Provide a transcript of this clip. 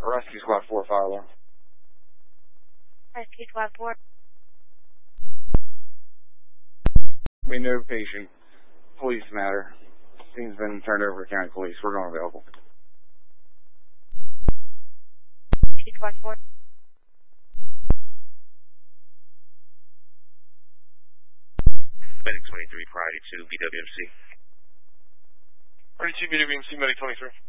Rescue Squad 4, fire alarm. Rescue Squad 4. We know patient. Police matter. Scene's been turned over to county police. We're going available. Rescue Squad 4. Medic 23, priority to BWMC. Priority to BWMC, Medic 23.